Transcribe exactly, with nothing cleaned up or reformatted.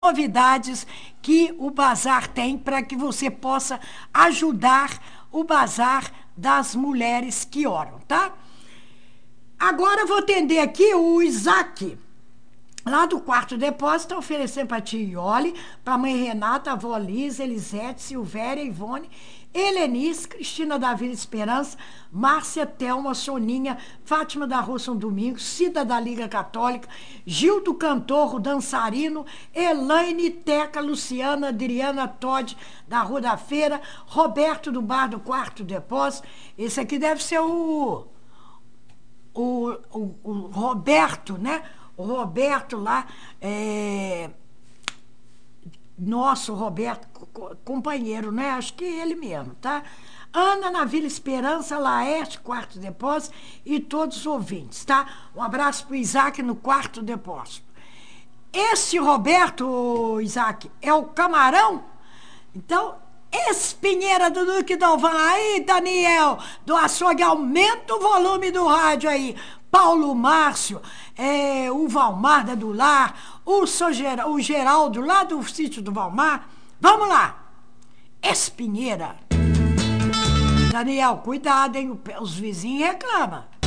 novidades que o Bazar tem para que você possa ajudar o Bazar das Mulheres que Oram, tá? Agora eu vou atender aqui o Isaac, lá do Quarto Depósito, oferecendo para a tia Iole, para a mãe Renata, a avó Lisa, Elisete, Silvéria, Ivone, Helenice, Cristina da Vila Esperança, Márcia, Thelma, Soninha, Fátima da Rua São Domingos, Cida da Liga Católica, Gil do Cantorro, dançarino, Elaine, Teca, Luciana, Adriana, Todd, da Rua da Feira, Roberto do Bar do Quarto Depósito. Esse aqui deve ser o, o, o, o Roberto, né? O Roberto lá, é, nosso Roberto, companheiro, né? Acho que ele mesmo, tá? Ana na Vila Esperança, Laerte, Quarto Depósito e todos os ouvintes, tá? Um abraço pro Isaac no Quarto Depósito. Esse Roberto, Isaac, é o Camarão? Então, Espinheira do Duque Dalvan. Aí, Daniel, do açougue, aumenta o volume do rádio aí. Paulo Márcio, é, o Valmar da do Lar, o, Soger, o Geraldo lá do sítio do Valmar. Vamos lá. Espinheira. Daniel, cuidado, hein? Os vizinhos reclamam.